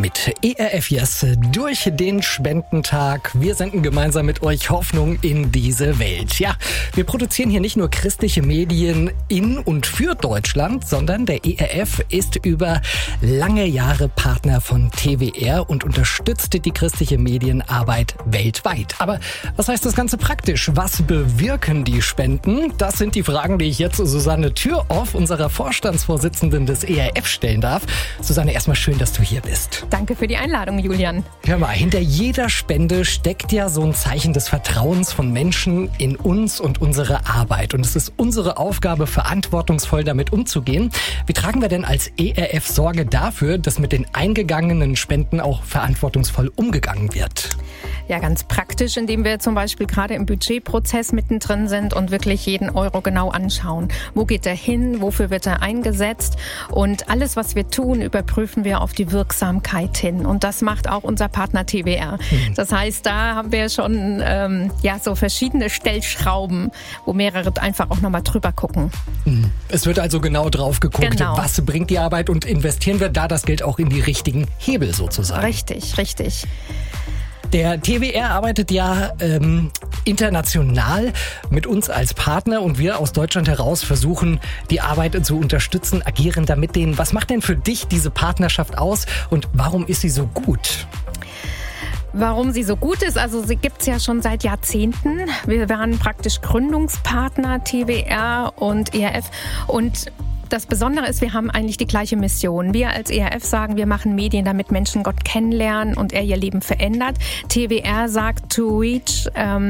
mit ERF Yes durch den Spendentag. Wir senden gemeinsam mit euch Hoffnung in diese Welt. Ja, wir produzieren hier nicht nur christliche Medien in und für Deutschland, sondern der ERF ist über lange Jahre Partner von TWR und unterstützt die christliche Medienarbeit weltweit. Aber was heißt das Ganze praktisch? Was bewirken die Spenden? Das sind die Fragen, die ich jetzt Susanne Thüroff, unserer Vorstandsvorsitzenden des ERF, stellen darf. Susanne, erstmal schön, dass du hier bist. Danke für die Einladung, Julian. Hör mal, hinter jeder Spende steckt ja so ein Zeichen des Vertrauens von Menschen in uns und unsere Arbeit. Und es ist unsere Aufgabe, verantwortungsvoll damit umzugehen. Wie tragen wir denn als ERF Sorge dafür, dass mit den eingegangenen Spenden auch verantwortungsvoll umgegangen wird? Ja, ganz praktisch, indem wir zum Beispiel gerade im Budgetprozess mittendrin sind und wirklich jeden Euro genau anschauen. Wo geht er hin? Wofür wird er eingesetzt? Und alles, was wir tun, überprüfen wir auf die Wirksamkeit hin. Und das macht auch unser Partner TWR. Das heißt, da haben wir schon so verschiedene Stellschrauben, wo mehrere einfach auch nochmal drüber gucken. Es wird also genau drauf geguckt, genau. Was bringt die Arbeit und investieren wir da das Geld auch in die richtigen Hebel sozusagen. Richtig, richtig. Der TWR arbeitet ja international mit uns als Partner und wir aus Deutschland heraus versuchen, die Arbeit zu unterstützen, agieren da mit denen. Was macht denn für dich diese Partnerschaft aus und warum ist sie so gut? Warum sie so gut ist, also sie gibt's ja schon seit Jahrzehnten. Wir waren praktisch Gründungspartner TWR und ERF und das Besondere ist, wir haben eigentlich die gleiche Mission. Wir als ERF sagen, wir machen Medien, damit Menschen Gott kennenlernen und er ihr Leben verändert. TWR sagt to reach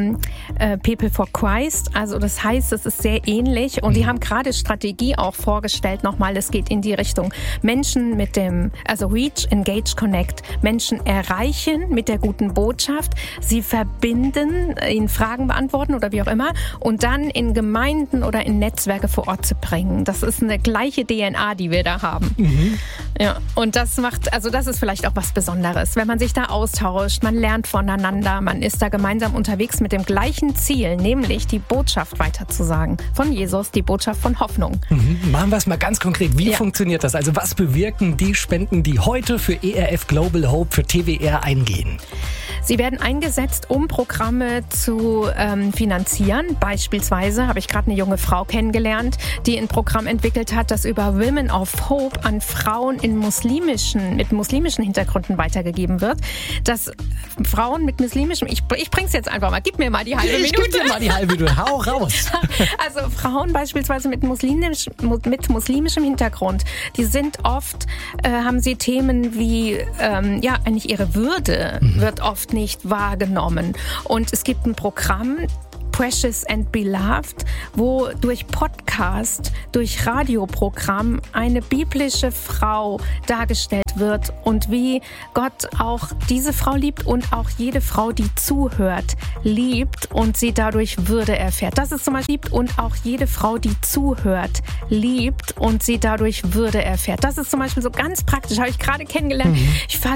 people for Christ. Also das heißt, es ist sehr ähnlich. Und die haben gerade Strategie auch vorgestellt nochmal. Es geht in die Richtung Menschen mit Reach, Engage, Connect. Menschen erreichen mit der guten Botschaft. Sie verbinden, ihnen Fragen beantworten oder wie auch immer. Und dann in Gemeinden oder in Netzwerke vor Ort zu bringen. Das ist eine gleiche DNA, die wir da haben. Ja, und das ist vielleicht auch was Besonderes, wenn man sich da austauscht, man lernt voneinander, man ist da gemeinsam unterwegs mit dem gleichen Ziel, nämlich die Botschaft weiterzusagen von Jesus, die Botschaft von Hoffnung. Machen wir es mal ganz konkret. Wie funktioniert das? Also was bewirken die Spenden, die heute für ERF Global Hope, für TWR eingehen? Sie werden eingesetzt, um Programme zu finanzieren. Beispielsweise habe ich gerade eine junge Frau kennengelernt, die ein Programm entwickelt hat, das über Women of Hope an Frauen mit muslimischen Hintergründen weitergegeben wird. Dass Frauen mit muslimischem, ich bring's jetzt einfach mal, gib mir mal die halbe Minute. Ich geb dir mal die halbe Minute, hau raus. Also Frauen beispielsweise mit muslimischem Hintergrund, die sind oft, haben sie Themen wie, eigentlich ihre Würde wird oft nicht wahrgenommen. Und es gibt ein Programm, Precious and Beloved, wo durch Podcast, durch Radioprogramm eine biblische Frau dargestellt wird und wie Gott auch diese Frau liebt und auch jede Frau, die zuhört, liebt und sie dadurch Würde erfährt. Das ist zum Beispiel liebt und auch jede Frau, die zuhört, liebt und sie dadurch Würde erfährt. Das ist zum Beispiel so ganz praktisch, habe ich gerade kennengelernt. Ich